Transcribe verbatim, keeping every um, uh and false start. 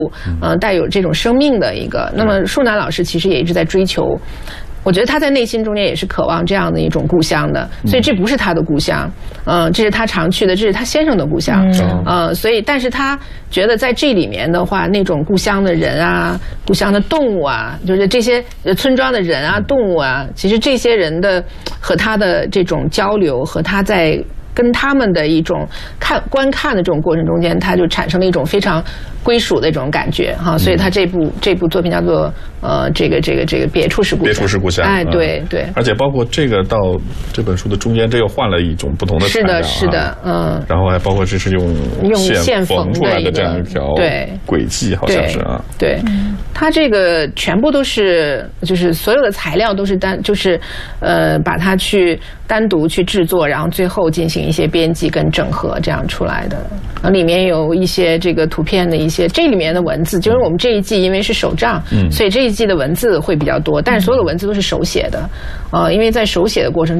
呃，带有这种生命的一个。那么树楠老师其实也一直在追求。我觉得他在内心中间也是渴望这样的一种故乡的，所以这不是他的故乡，嗯、呃，这是他常去的，这是他先生的故乡，嗯、呃，所以但是他觉得在这里面的话，那种故乡的人啊，故乡的动物啊，就是这些村庄的人啊、动物啊，其实这些人的和他的这种交流，和他在跟他们的一种看观看的这种过程中间，他就产生了一种非常归属的一种感觉哈，所以他这部这部作品叫做呃这个这个这个别处是故乡， 别处是故乡， 哎，对对， 而且包括这个到这本书的中间，这又换了一种不同的材料， 是的，是的，嗯， 然后还包括这是用用线缝出来的这样一条对轨迹，好像是啊， 对，它这个全部都是就是所有的材料都是单就是呃把它去单独去制作，然后最后进行一些编辑跟整合，这样出来的。然后里面有一些这个图片的一些，这里面的文字，就是我们这一季因为是手账，嗯，所以这一季的文字会比较多，但是所有的文字都是手写的，呃，因为在手写的过程